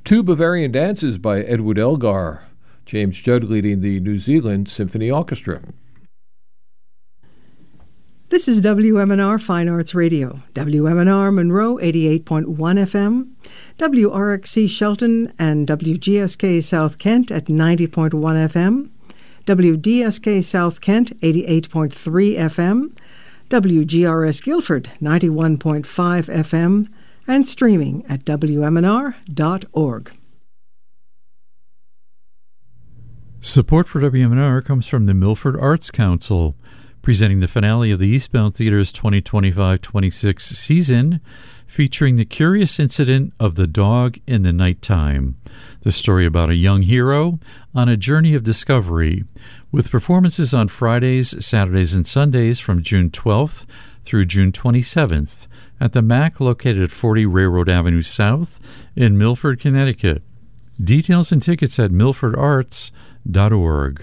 Two Bavarian Dances by Edward Elgar. James Judd leading the New Zealand Symphony Orchestra. This is WMNR Fine Arts Radio, WMNR Monroe 88.1 FM, WRXC Shelton and WGSK South Kent at 90.1 FM, WDSK South Kent 88.3 FM, WGRS Guilford 91.5 FM, and streaming at WMNR.org. Support for WMNR comes from the Milford Arts Council, presenting the finale of the Eastbound Theater's 2025-26 season, featuring the curious incident of the dog in the nighttime, the story about a young hero on a journey of discovery, with performances on Fridays, Saturdays, and Sundays from June 12th through June 27th at the MAC located at 40 Railroad Avenue South in Milford, Connecticut. Details and tickets at milfordarts.org.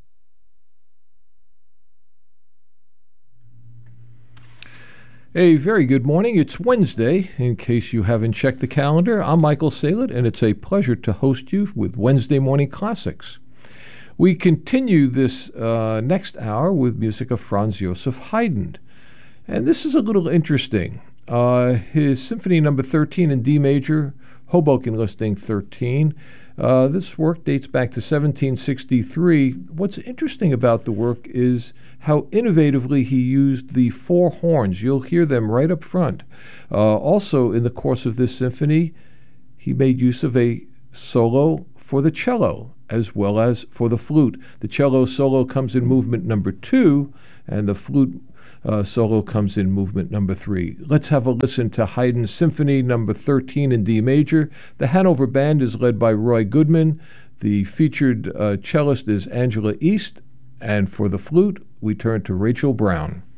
A very good morning. It's Wednesday. In case you haven't checked the calendar, I'm Michael Salet, and it's a pleasure to host you with Wednesday Morning Classics. We continue this next hour with music of Franz Joseph Haydn. And this is a little interesting. His Symphony No. 13 in D major, Hoboken Listing 13. This work dates back to 1763. What's interesting about the work is how innovatively he used the four horns. You'll hear them right up front. Also, in the course of this symphony, he made use of a solo for the cello as well as for the flute. The cello solo comes in movement number 2, and the flute solo comes in movement number 3. Let's have a listen to Haydn's Symphony No. 13 in D major. The Hanover Band is led by Roy Goodman. The featured cellist is Angela East. And for the flute, we turn to Rachel Brown.